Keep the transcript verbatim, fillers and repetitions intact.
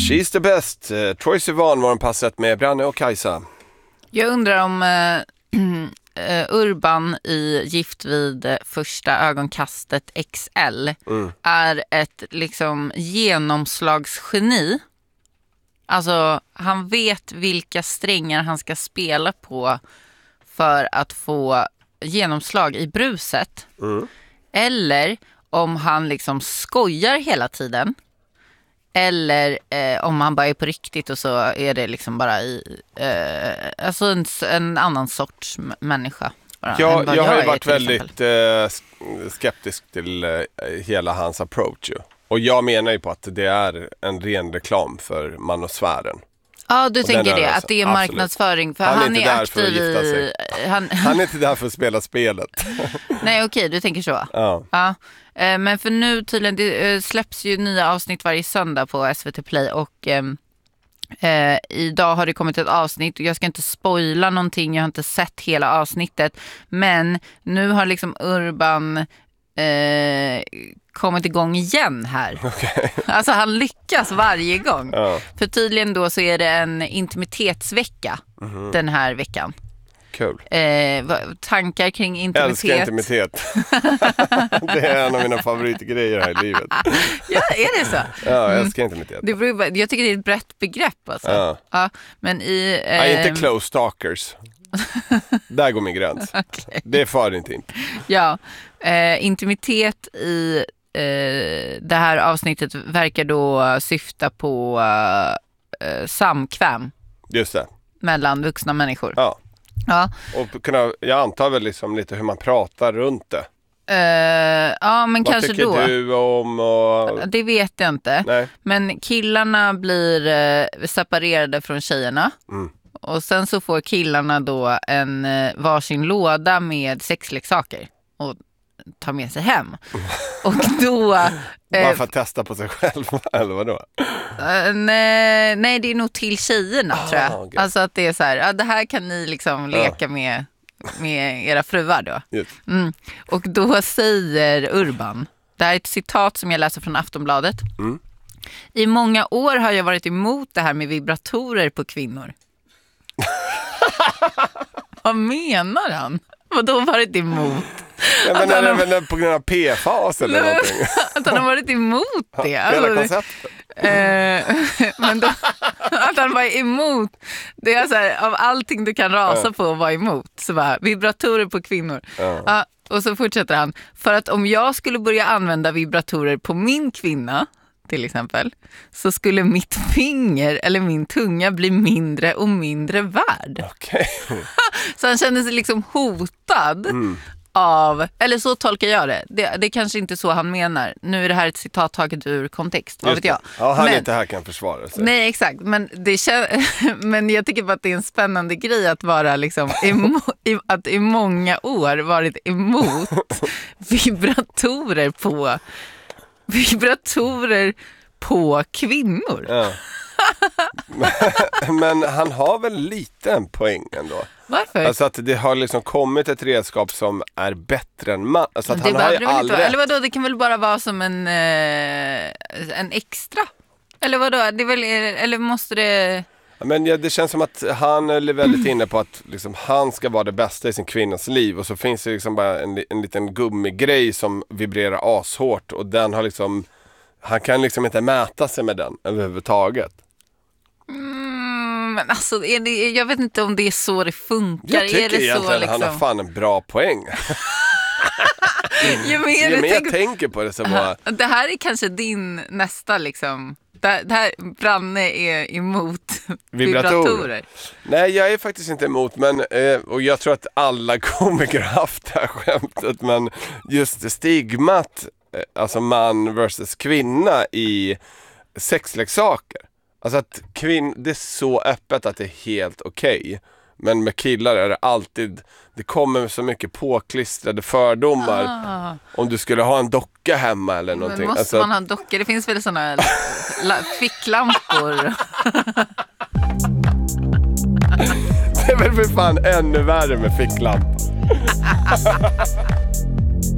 She's the best. Uh, Troye Sivan var en passet med Branne och Kajsa. Jag undrar om uh, uh, Urban i Gift vid första ögonkastet X L mm. är ett liksom genomslagsgeni. Alltså han vet vilka strängar han ska spela på för att få genomslag i bruset. Mm. Eller om han liksom skojar hela tiden. Eller eh, om han bara är på riktigt och så är det liksom bara i, eh, alltså en, en annan sorts m- människa. Bara, ja, jag, jag har ju varit är, väldigt eh, skeptisk till eh, hela hans approach. Ju. Och jag menar ju på att det är en ren reklam för manosfären. Ja, du och tänker det, att det är marknadsföring. För han, han är, är aktiv i... Han... han är inte där för att spela spelet. Nej, okej, du tänker så. Ja. Ja. Men för nu tydligen, det släpps ju nya avsnitt varje söndag på S V T Play. Och eh, idag har det kommit ett avsnitt. Och jag ska inte spoila någonting, jag har inte sett hela avsnittet. Men nu har liksom Urban... Eh, kommit igång igen här. Okay. Alltså han lyckas varje gång. Ja. För tydligen då så är det en intimitetsvecka mm-hmm. den här veckan. Kul. Eh, tankar kring intimitet. Älskar intimitet. Det är en av mina favoritgrejer här i livet. Ja, är det så? Ja, jag älskar intimitet. Det beror, jag tycker det är ett brett begrepp alltså. Ja. Ja, men i... Eh... Ja, inte close stalkers. Där går min gräns. Okay. Det är för intimt. Ja, eh, intimitet i eh, det här avsnittet verkar då syfta på eh, samkväm. Just det. Mellan vuxna människor. Ja. Ja. Och kunna, jag antar väl liksom lite hur man pratar runt det. Uh, ja, men vad kanske tycker då. du om? Och... Det vet jag inte. Nej. Men killarna blir uh, separerade från tjejerna. Mm. Och sen så får killarna då en uh, varsin låda med sexleksaker och tar med sig hem. Och då... Uh, Bara för att testa på sig själv, eller vadå? Uh, nej, nej, det är nog till tjejerna ah, tror jag. Okay. Alltså att det är så här, ja, det här kan ni liksom leka ah. med... med era fruar då. Yes. Mm. Och då säger Urban, det här är ett citat som jag läser från Aftonbladet. Mm. I många år har jag varit emot det här med vibratorer på kvinnor. Vad menar han? Vad då varit emot? Ja, men är det väl på grund av P F A S eller någonting? Att han har varit emot det. Ja, hela konceptet. Eh, men då, att han var emot. Det är så här, av allting du kan rasa ja. på och vara emot. Så bara, vibratorer på kvinnor. Ja. Ja, och så fortsätter han. För att om jag skulle börja använda vibratorer på min kvinna, till exempel, så skulle mitt finger eller min tunga bli mindre och mindre värd. Okay. Så han kände sig liksom hotad. Mm. Av, eller så tolkar jag det. det. Det är kanske inte så han menar. Nu är det här ett citat taget ur kontext. Vad vet jag. Ja, han men, är inte här kan försvara sig. Nej, exakt. Men, det kän, men jag tycker bara att det är en spännande grej att vara liksom emo, i, att i många år varit emot vibratorer på vibratorer på kvinnor. Ja. men, men han har väl lite en poäng ändå. Varför? Alltså att det har liksom kommit ett redskap som är bättre än man. Alltså att det han har ju all rätt. Eller vadå, det kan väl bara vara som en, eh, en extra? Eller vadå, det är väl, eller måste det... Men ja, det känns som att han är väldigt inne på att liksom, han ska vara det bästa i sin kvinnas liv. Och så finns det liksom bara en, en liten gummigrej som vibrerar ashårt. Och den har liksom... Han kan liksom inte mäta sig med den överhuvudtaget. Mm, men alltså, är det, jag vet inte om det är så det funkar. Jag tycker är det egentligen så, liksom... han har fan en bra poäng. jag, men, ja, men jag tänk... tänker på det så bara... Det här är kanske din nästa liksom... Det, det här, Branne är emot vibratorer. vibratorer. Nej, jag är faktiskt inte emot, men eh, och jag tror att alla komiker har haft det här skämtet, men just stigmat, eh, alltså man versus kvinna i sexleksaker. Alltså att kvinn, det är så öppet att det är helt okej. Okay. Men med killar är det alltid, det kommer så mycket påklistrade fördomar. Ah. Om du skulle ha en docka hemma eller någonting. Men måste alltså, man ha en docka? Det finns väl sådana ficklampor. Det är väl för fan ännu värre med ficklampor.